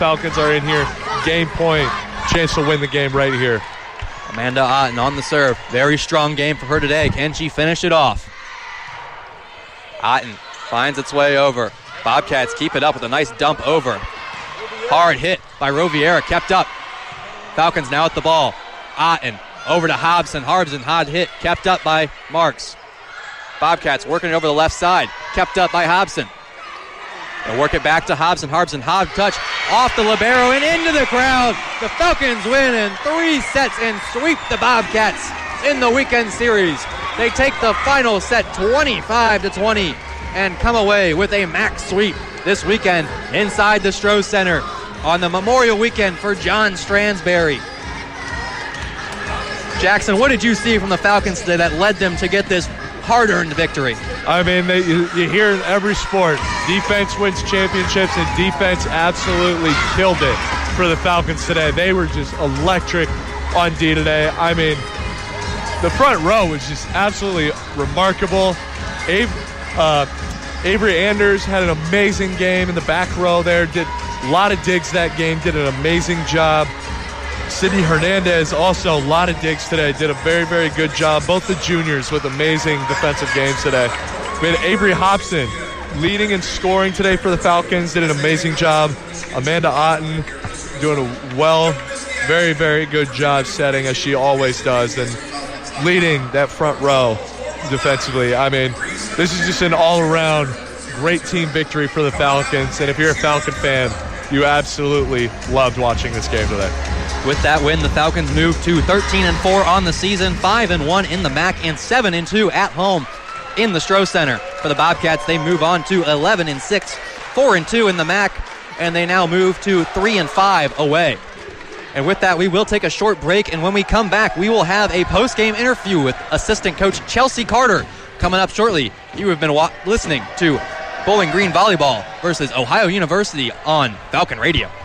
Falcons are in here. Game point, chance to win the game right here. Amanda Otten on the serve. Very strong game for her today. Can she finish it off? Otten finds its way over. Bobcats keep it up with a nice dump over. Hard hit by Roviera, kept up. Falcons now at the ball. Otten over to Hobson. Hobson, hard hit, kept up by Marks. Bobcats working it over the left side, kept up by Hobson. They'll work it back to Hobson. Hobson, Hob touch off the libero and into the crowd. The Falcons win in 3 sets and sweep the Bobcats in the weekend series. They take the final set 25-20 and come away with a MAC sweep this weekend inside the Stroh Center on the Memorial Weekend for John Stransberry. Jackson, what did you see from the Falcons today that led them to get this hard-earned victory? I mean, you hear in every sport, defense wins championships, and defense absolutely killed it for the Falcons today. They were just electric on D today. I mean, the front row was just absolutely remarkable. Avery Anders had an amazing game in the back row there, did a lot of digs that game, did an amazing job. Sydney Hernandez also a lot of digs today, did a very, very good job. Both the juniors with amazing defensive games today. We had Avery Hobson leading and scoring today for the Falcons, did an amazing job. Amanda Otten doing a very, very good job setting as she always does and leading that front row defensively. I mean, this is just an all-around great team victory for the Falcons, and if you're a Falcon fan, you absolutely loved watching this game today. With that win, the Falcons move to 13-4 on the season, 5-1 in the MAC, and 7-2 at home in the Stroh Center. For the Bobcats, they move on to 11-6, 4-2 in the MAC, and they now move to 3-5 away. And with that, we will take a short break, and when we come back, we will have a post-game interview with assistant coach Chelsea Carter coming up shortly. You have been listening to Bowling Green Volleyball versus Ohio University on Falcon Radio.